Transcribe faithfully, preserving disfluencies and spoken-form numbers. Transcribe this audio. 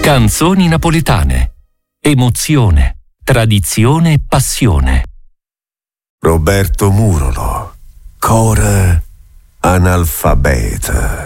Canzoni napoletane. Emozione, tradizione e passione. Roberto Murolo, Cora analfabeta.